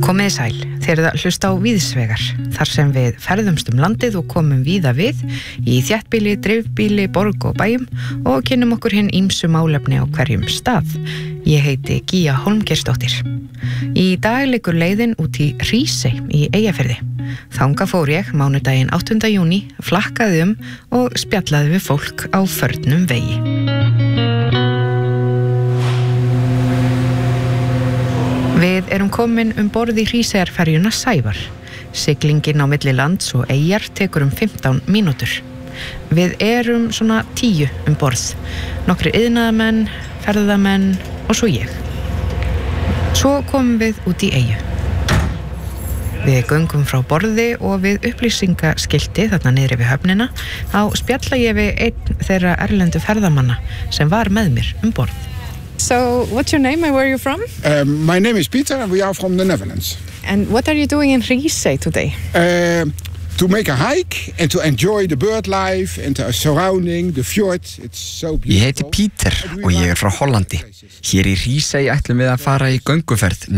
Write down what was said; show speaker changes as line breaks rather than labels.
Komiði sæl, þeir eru að hlusta á Víðsvegar, þar sem við ferðumst landið og komum víða við í þéttbýli, dreifbýli, borg og bæjum og kynnum okkur hinn ýmsu málefni á hverjum stað. Ég heiti Gíja Hólmgeirsdóttir. Í dag liggur leiðin út í Hrísey í Eyjafirði. Þangað fór ég mánudaginn 8. júní, flakkaði og spjallaði við fólk á förnum vegi. Við erum komin borð í Hríseyjarferjuna Sævar. Siglingin á milli lands og eyjar tekur 15 mínútur. Við erum svona 10 borð. Nokkrir iðnaðarmenn, ferðamenn og svo ég. Svo komum við út í eyju. Við göngum frá borði og við upplýsingaskilti þarna niðri við höfnina á spjalla ég við einn þeirra erlendu ferðamanna sem var með mér borð.
So, what's your name and where are you from?
My name is Peter and we are from the Netherlands.
And what are you doing in Hrísey today?
To make a hike and to enjoy the bird life and the surrounding, the fjord. It's so beautiful.
Ég heiti Peter og ég frá Hollandi. Hér í Hrísey ætlum við að fara í gönguferð